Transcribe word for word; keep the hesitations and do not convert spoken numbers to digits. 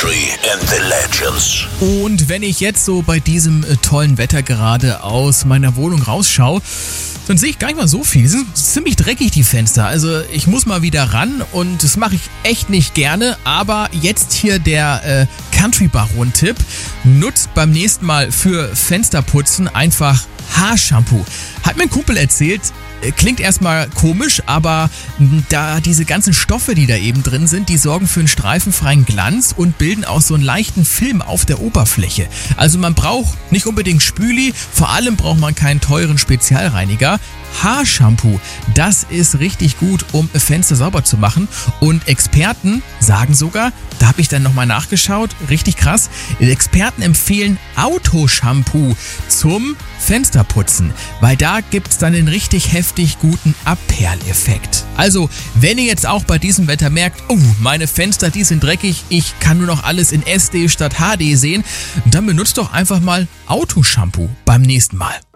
History and the Legends. Und wenn ich jetzt so bei diesem äh, tollen Wetter gerade aus meiner Wohnung rausschaue, dann sehe ich gar nicht mal so viel. Die sind ziemlich dreckig, die Fenster. Also ich muss mal wieder ran und das mache ich echt nicht gerne. Aber jetzt hier der äh, Country Baron-Tipp. Nutzt beim nächsten Mal für Fensterputzen einfach Haarshampoo. Hat mir ein Kumpel erzählt, klingt erstmal komisch, aber da diese ganzen Stoffe, die da eben drin sind, die sorgen für einen streifenfreien Glanz und bilden auch so einen leichten Film auf der Oberfläche. Also man braucht nicht unbedingt Spüli, vor allem braucht man keinen teuren Spezialreiniger. Haarshampoo, das ist richtig gut, um Fenster sauber zu machen. Und Experten sagen sogar, da habe ich dann nochmal nachgeschaut, richtig krass, Experten empfehlen Autoshampoo zum Fensterputzen, weil da gibt es dann einen richtig heftig guten Abperleffekt. Also, wenn ihr jetzt auch bei diesem Wetter merkt, oh, meine Fenster, die sind dreckig, ich kann nur noch alles in S D statt H D sehen, dann benutzt doch einfach mal Autoshampoo beim nächsten Mal.